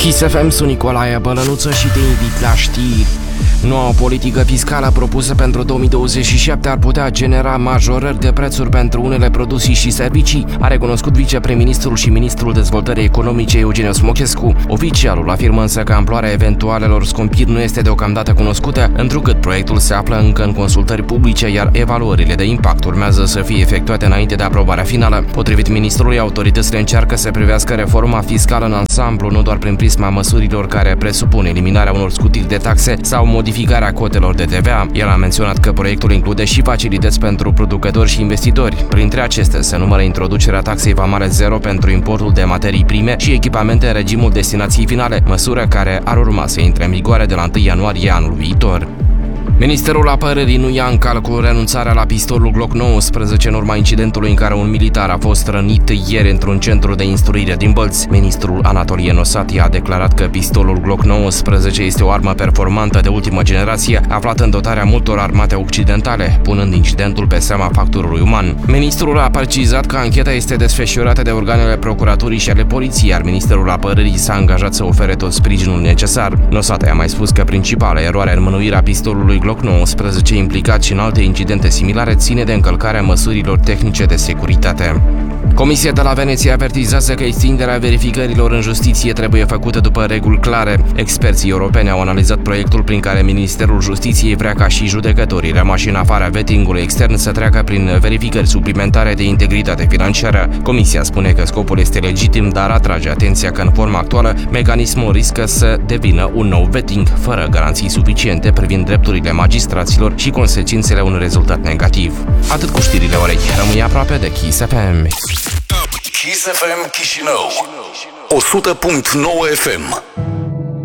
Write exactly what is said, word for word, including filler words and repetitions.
Kiss F M, sunt Nicolae Bălănuță și te invit la știri. Noua politică fiscală propusă pentru două mii douăzeci și șapte ar putea genera majorări de prețuri pentru unele produse și servicii, a recunoscut vicepreministrul și ministrul dezvoltării economice Eugeniu Smochescu. Oficialul afirmă însă că amploarea eventualelor scumpiri nu este deocamdată cunoscută, întrucât proiectul se află încă în consultări publice, iar evaluările de impact urmează să fie efectuate înainte de aprobarea finală. Potrivit ministrului, autoritățile încearcă să privească reforma fiscală în ansamblu, nu doar prin prisma măsurilor care presupun eliminarea unor scutiri de taxe sau modificarea cotelor de T V A. El a menționat că proiectul include și facilități pentru producători și investitori. Printre acestea se numără introducerea taxei vamale zero pentru importul de materii prime și echipamente în regimul destinației finale, măsură care ar urma să intre în vigoare de la întâi ianuarie anul viitor. Ministerul Apărării nu ia în calcul renunțarea la pistolul Glock nouăsprezece în urma incidentului în care un militar a fost rănit ieri într-un centru de instruire din Bălți. Ministrul Anatolie Nosati a declarat că pistolul Glock nouăsprezece este o armă performantă de ultimă generație, aflată în dotarea multor armate occidentale, punând incidentul pe seama factorului uman. Ministrul a precizat că ancheta este desfășurată de organele procuraturii și ale poliției, iar Ministerul Apărării s-a angajat să ofere tot sprijinul necesar. Nosati a mai spus că principala eroare în mânuirea pistolului Glock nouăsprezece, implicat și în alte incidente similare, ține de încălcarea măsurilor tehnice de securitate. Comisia de la Veneția avertizează că extinderea verificărilor în justiție trebuie făcută după reguli clare. Experții europeni au analizat proiectul prin care Ministerul Justiției vrea ca și judecătorii rămași în afara vettingului extern să treacă prin verificări suplimentare de integritate financiară. Comisia spune că scopul este legitim, dar atrage atenția că în forma actuală mecanismul riscă să devină un nou vetting, fără garanții suficiente privind drepturile magistraților și consecințele unui rezultat negativ. Atât cu știrile orei. Rămâi aproape de Kiss F M. Kiss F M Chișinău o sută punct nouă F M.